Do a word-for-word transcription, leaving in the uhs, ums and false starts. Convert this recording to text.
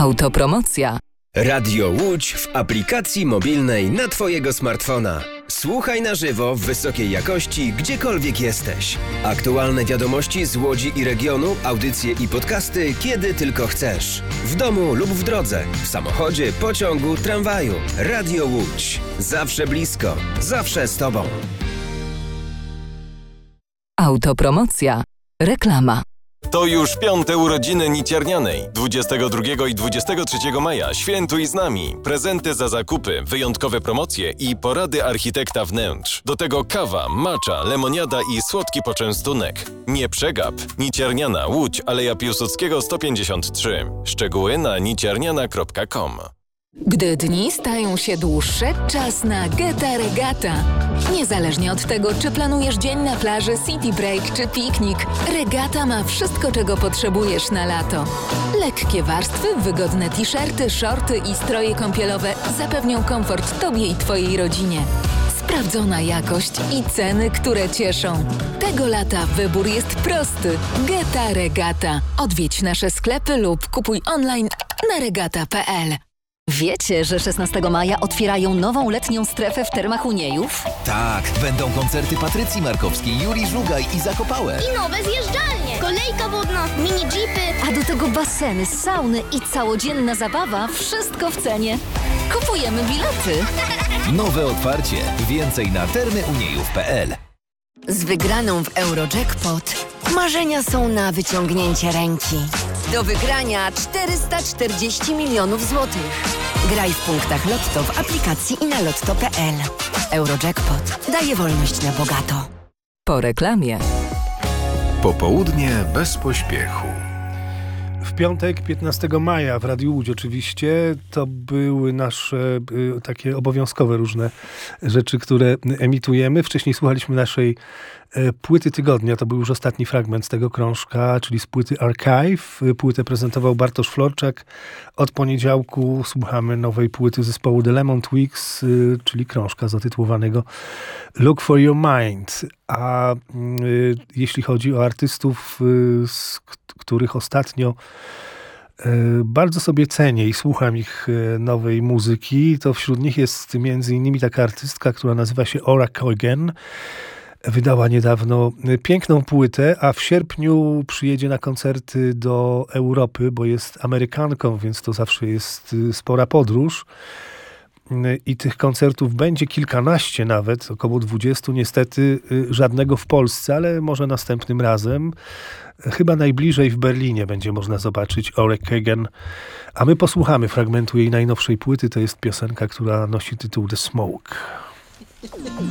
Autopromocja. Radio Łódź w aplikacji mobilnej na Twojego smartfona. Słuchaj na żywo w wysokiej jakości, gdziekolwiek jesteś. Aktualne wiadomości z Łodzi i regionu, audycje i podcasty, kiedy tylko chcesz. W domu lub w drodze, w samochodzie, pociągu, tramwaju. Radio Łódź. Zawsze blisko, zawsze z Tobą. Autopromocja. Reklama. To już piąte urodziny Niciarnianej. dwudziestego drugiego i dwudziestego trzeciego maja świętuj z nami. Prezenty za zakupy, wyjątkowe promocje i porady architekta wnętrz. Do tego kawa, matcha, lemoniada i słodki poczęstunek. Nie przegap. Niciarniana, Łódź, Aleja Piłsudskiego sto pięćdziesiąt trzy. Szczegóły na niciarniana kropka com. Gdy dni stają się dłuższe, czas na Geta Regata. Niezależnie od tego, czy planujesz dzień na plaży, city break czy piknik, Regata ma wszystko, czego potrzebujesz na lato. Lekkie warstwy, wygodne t-shirty, shorty i stroje kąpielowe zapewnią komfort Tobie i Twojej rodzinie. Sprawdzona jakość i ceny, które cieszą. Tego lata wybór jest prosty. Geta Regata. Odwiedź nasze sklepy lub kupuj online na regata kropka pe el. Wiecie, że szesnastego maja otwierają nową letnią strefę w Termach Uniejów? Tak, będą koncerty Patrycji Markowskiej, Julii Żugaj i Zakopałe. I nowe zjeżdżalnie, kolejka wodna, mini jeepy. A do tego baseny, sauny i całodzienna zabawa, wszystko w cenie. Kupujemy bilety. Nowe otwarcie. Więcej na termy uniejów kropka pe el. Z wygraną w Eurojackpot marzenia są na wyciągnięcie ręki. Do wygrania czterysta czterdzieści milionów złotych. Graj w punktach Lotto w aplikacji i na lotto kropka pe el. Eurojackpot daje wolność na bogato. Po reklamie. Popołudnie bez pośpiechu. W piątek, piętnastego maja w Radiu Łódź oczywiście, to były nasze y, takie obowiązkowe różne rzeczy, które emitujemy. Wcześniej słuchaliśmy naszej y, płyty tygodnia, to był już ostatni fragment z tego krążka, czyli z płyty Archive. Płytę prezentował Bartosz Florczak. Od poniedziałku słuchamy nowej płyty zespołu The Lemon Twigs, y, czyli krążka zatytułowanego Look for Your Mind. A y, jeśli chodzi o artystów, y, z których ostatnio bardzo sobie cenię i słucham ich nowej muzyki, to wśród nich jest między innymi taka artystka, która nazywa się Ora Kogan. Wydała niedawno piękną płytę, a w sierpniu przyjedzie na koncerty do Europy, bo jest Amerykanką, więc to zawsze jest spora podróż. I tych koncertów będzie kilkanaście nawet, około dwudziestu. Niestety żadnego w Polsce, ale może następnym razem. Chyba najbliżej w Berlinie będzie można zobaczyć Ore Kogan. A my posłuchamy fragmentu jej najnowszej płyty. To jest piosenka, która nosi tytuł The Smoke.